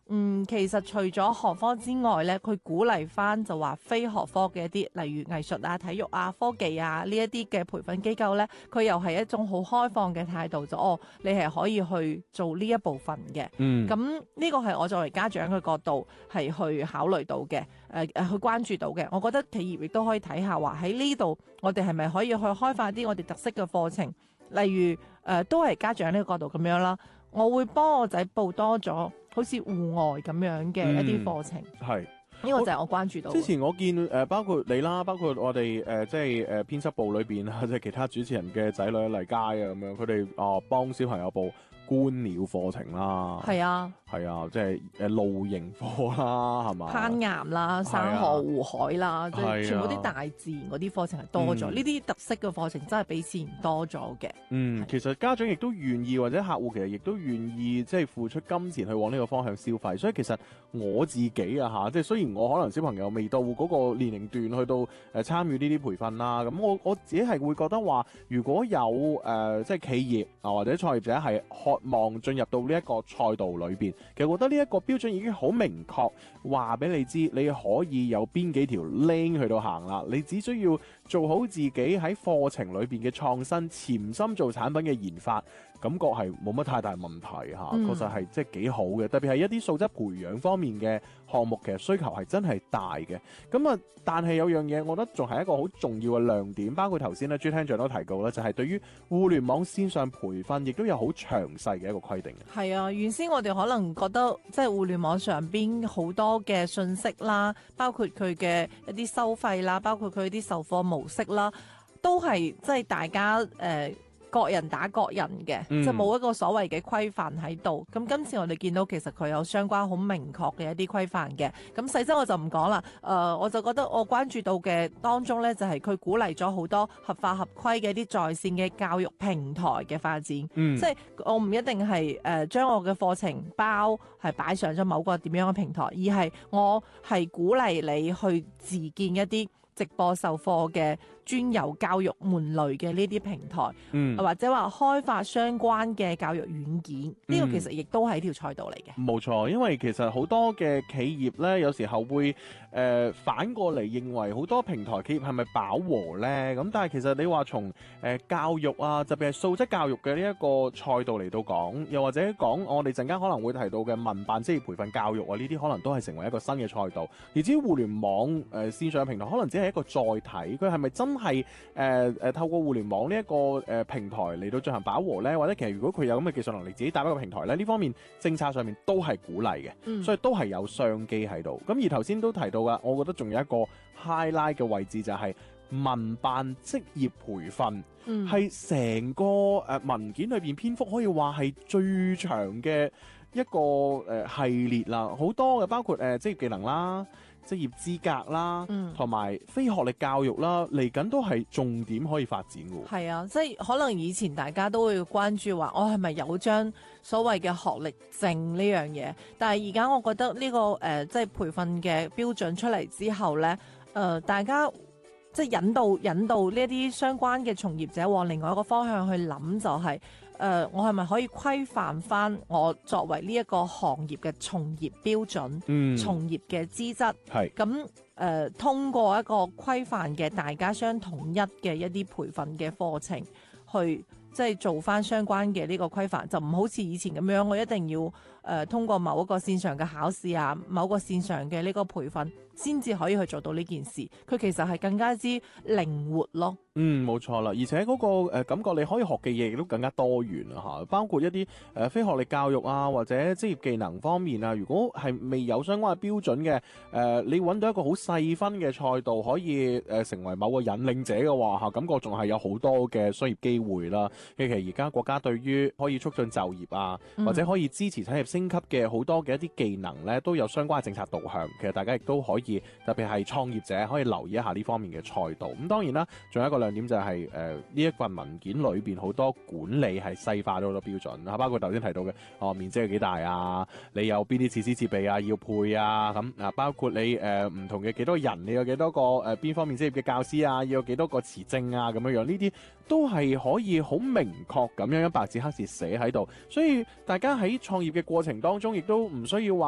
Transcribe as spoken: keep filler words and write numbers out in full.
嗯，其實除咗學科之外咧，佢鼓勵翻就話非學科嘅一啲，例如藝術啊、體育啊、科技啊呢一啲嘅培訓機構咧，佢又係一種好開放嘅態度，就哦，你係可以去做呢一部分嘅。 嗯， 咁呢個係我作為家長嘅角度係去考慮到嘅，誒、呃、誒去關注到嘅。我覺得企業亦都可以睇下話喺呢度，我哋係咪可以去開發啲我哋特色嘅課程，例如誒、呃、都係家長呢個角度咁樣啦。我會幫我仔報多咗好似戶外咁樣嘅一啲課程， 係、 嗯、呢個就係我關注到。 之前我見誒、呃、包括你啦，包括我哋誒、呃、即係誒編輯部裏邊啊，即係其他主持人嘅仔女嚟街啊咁樣，佢哋啊幫小朋友報觀鳥課程啦， 係啊， 係啊，即係誒露營課啦，係嘛？ 攀岩啦、山河湖海啦，即係、啊、全部啲大自然嗰啲課程係多咗，呢啲、嗯、特色嘅課程真係比以前多咗嘅。 嗯，其實家長亦都願意，或者客戶其實亦都願意，即係付出金錢去往呢個方向消費。所以其實我自己啊嚇，即係雖然我可能小朋友未到嗰個年齡段去到誒、呃、參與呢啲培訓啦，咁我我自己係會覺得話，如果有誒、呃、即係企業啊或者創業者係渴望進入到呢一個賽道裏邊，其實我覺得呢一個標準已經好明確，話俾你知你可以有邊幾條 lane 去到行啦。你只需要做好自己喺課程裏邊嘅創新，潛心做產品嘅研發，感覺係冇乜太大問題嚇， 嗯、 確實係即係幾好嘅。特別係一啲素質培養方面嘅項目，其實需求係真係大嘅。咁啊，但係有樣嘢，我覺得仲係一個好重要嘅亮點，包括頭先咧朱廳長都提到啦，就係、是、對於互聯網線上培訓，亦都有好詳細嘅一個規定。 係啊，原先我哋可能覺得即係互聯網上邊好多嘅信息啦，包括佢嘅一啲收費啦，包括佢啲授課模式啦，都係即係大家誒。呃各人打各人嘅，嗯、即係冇一個所謂嘅規範喺度。咁今次我哋見到其實佢有相關好明確嘅一啲規範嘅。咁細則我就唔講啦。誒、呃，我就覺得我關注到嘅當中呢，就係、是、佢鼓勵咗好多合法合規嘅一啲在線嘅教育平台嘅發展。嗯、即係我唔一定係誒將我嘅課程包係擺上咗某個點樣嘅平台，而係我係鼓勵你去自建一啲直播授課嘅專有教育門類嘅呢啲平台，嗯、或者話開發相關嘅教育軟件，呢、嗯、個其實亦都係一條賽道嚟嘅。 冇錯，因為其實好多嘅企業呢，有時候會誒、呃、反過嚟認為好多平台企業係咪飽和呢？咁但係其實你話從誒教育啊，特別係素質教育嘅呢一個賽道嚟到講，又或者講我哋陣間可能會提到嘅民辦職業培訓教育啊，呢啲可能都係成為一個新嘅賽道。而至於互聯網誒、呃、線上平台，可能只係一個載體，佢係咪真係誒誒透過互聯網呢、這、一個誒、呃、平台嚟到進行飽和呢？或者其實如果佢有咁嘅技術能力，自己打一個平台呢，呢方面政策上面都係鼓勵嘅，嗯、所以都係有商機喺度。咁而頭先都提到噶，我覺得仲有一個 highlight 嘅位置就係民辦職業培訓，係成、嗯、個誒文件裏邊篇幅可以話係最長嘅一個誒系列啦，好多嘅包括誒職業技能啦、職業資格啦，同埋、嗯、非學歷教育啦，嚟緊都係重點可以發展嘅。 係啊，即係可能以前大家都會關注話，我係咪有張所謂嘅學歷證呢樣嘢？但係而家我覺得呢、這個誒、呃、即係培訓嘅標準出嚟之後咧，誒、呃、大家即係引導引導呢一啲相關嘅從業者往另外一個方向去諗，就係、是。誒、呃，我係咪可以規範翻我作為呢一個行業嘅從業標準、嗯、從業嘅資質？係咁誒、呃，通過一個規範嘅大家相統一嘅一啲培訓嘅課程，去即係做翻相關嘅呢個規範，就唔好似以前咁樣，我一定要誒、呃、通過某一個線上嘅考試啊，某個線上嘅呢個培訓先至可以去做到呢件事。佢其實係更加之靈活咯。 嗯，冇錯啦，而且嗰、那個誒、呃、感覺你可以學嘅嘢亦都更加多元啊吓，包括一啲誒、呃、非學歷教育啊，或者職業技能方面啊，如果係未有相關嘅標準嘅，誒、呃、你揾到一個好細分嘅賽道，可以誒、呃、成為某個引領者嘅話吓，感覺仲係有好多嘅商業機會啦。其實而家國家對於可以促進就業啊，嗯、或者可以支持產業升級嘅好多嘅一啲技能咧，都有相關嘅政策導向。其實大家亦都可以，特別係創業者可以留意一下呢方面嘅賽道。咁當然啦，仲有一個亮點就係誒呢一份文件裏邊好多管理係細化咗好多標準啊，包括頭先提到嘅哦面積係幾大啊，你有邊啲設施設備啊要配啊咁啊，包括你誒唔、呃、同嘅幾多人，你有幾多個誒邊、呃、方面職業嘅教師啊，要有幾多個持證啊咁樣樣，呢啲都係可以好明確咁樣一白紙黑字寫喺度，所以大家喺創業嘅過程當中亦都唔需要話